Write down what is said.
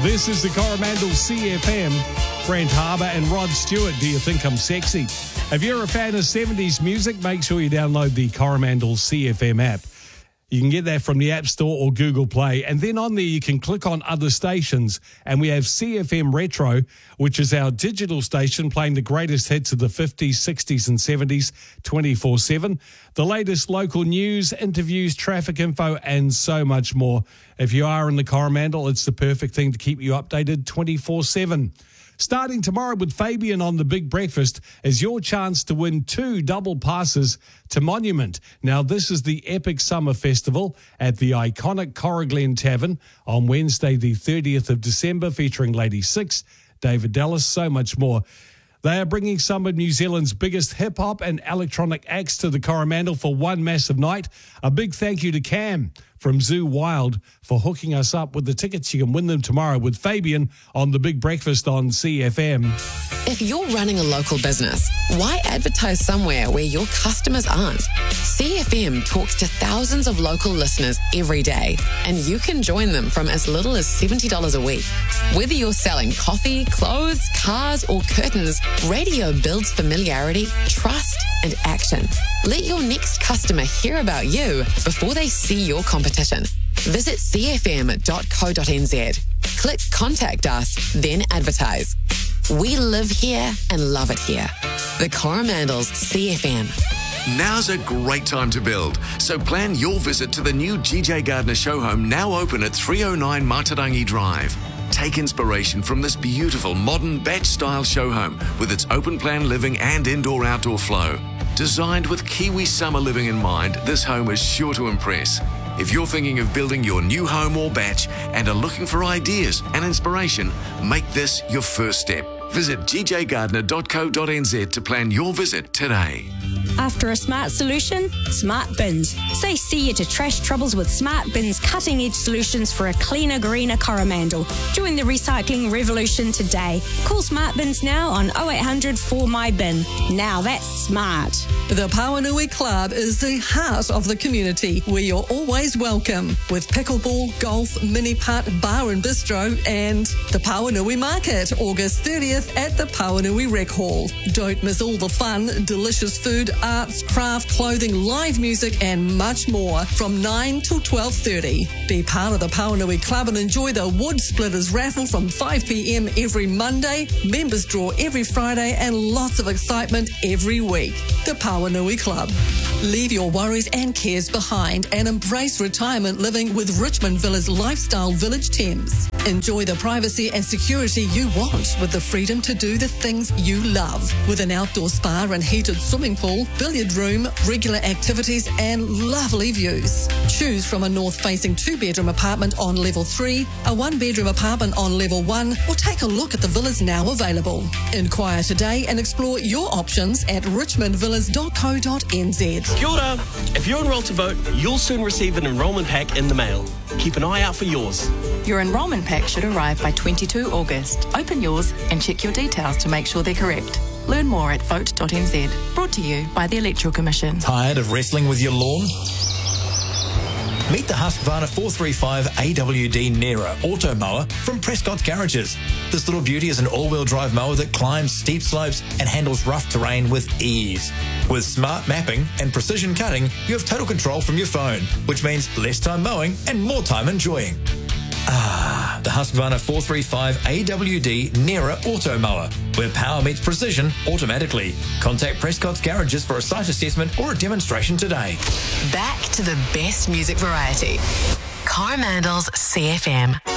This is the Coromandel CFM. Brent Harbour and Rod Stewart, Do You Think I'm Sexy? If you're a fan of 70s music, make sure you download the Coromandel CFM app. You can get that from the App Store or Google Play. And then on there, you can click on other stations. And we have CFM Retro, which is our digital station playing the greatest hits of the 50s, 60s and 70s 24/7. The latest local news, interviews, traffic info, and so much more. If you are in the Coromandel, it's the perfect thing to keep you updated 24/7. Starting tomorrow with Fabian on The Big Breakfast is your chance to win 2 double passes to Monument. Now, this is the Epic Summer Festival at the iconic Corriglen Tavern on Wednesday, the 30th of December, featuring Lady Six, David Dallas, so much more. They are bringing some of New Zealand's biggest hip-hop and electronic acts to the Coromandel for one massive night. A big thank you to Cam from Zoo Wild for hooking us up with the tickets. You can win them tomorrow with Fabian on The Big Breakfast on CFM. If you're running a local business, why advertise somewhere where your customers aren't? CFM talks to thousands of local listeners every day, and you can join them from as little as $70 a week. Whether you're selling coffee, clothes, cars, or curtains, radio builds familiarity, trust, and action. Let your next customer hear about you before they see your competition. Visit cfm.co.nz. Click Contact Us, then advertise. We live here and love it here. The Coromandel's CFM. Now's a great time to build, so plan your visit to the new GJ Gardner show home, now open at 309 Matarangi Drive. Take inspiration from this beautiful modern batch-style show home with its open-plan living and indoor-outdoor flow. Designed with Kiwi summer living in mind, this home is sure to impress. If you're thinking of building your new home or batch and are looking for ideas and inspiration, make this your first step. Visit gjgardner.co.nz to plan your visit today. After a smart solution, Smart Bins. Say see you to trash troubles with Smart Bins' cutting-edge solutions for a cleaner, greener Coromandel. Join the recycling revolution today. Call Smart Bins now on 0800 4MyBin. Now that's smart. The Pawanui Club is the heart of the community where you're always welcome, with pickleball, golf, mini-putt, bar and bistro, and the Pawanui Market, August 30th at the Pawanui Rec Hall. Don't miss all the fun, delicious food, arts, craft, clothing, live music and much more from 9 till 12:30. Be part of the Pawanui Club and enjoy the Wood Splitters raffle from 5 p.m. every Monday, members draw every Friday, and lots of excitement every week. The Pawanui Club. Leave your worries and cares behind and embrace retirement living with Richmond Villa's Lifestyle Village Thames. Enjoy the privacy and security you want with the freedom to do the things you love. With an outdoor spa and heated swimming pool, billiard room, regular activities and lovely views. Choose from a north-facing 2-bedroom apartment on level 3, a 1-bedroom apartment on level 1, or take a look at the villas now available. Inquire today and explore your options at richmondvillas.co.nz. Kia ora. If you're enrolled to vote, you'll soon receive an enrolment pack in the mail. Keep an eye out for yours. Your enrolment pack should arrive by 22 August. Open yours and check your details to make sure they're correct. Learn more at vote.nz. Brought to you by the Electoral Commission. Tired of wrestling with your lawn? Meet the Husqvarna 435 AWD Nera auto mower from Prescott's Garages. This little beauty is an all-wheel drive mower that climbs steep slopes and handles rough terrain with ease. With smart mapping and precision cutting, you have total control from your phone, which means less time mowing and more time enjoying. The Husqvarna 435 AWD Nera auto mower, where power meets precision automatically. Contact Prescott's Garages for a site assessment or a demonstration today. Back to the best music variety. Coromandel's CFM.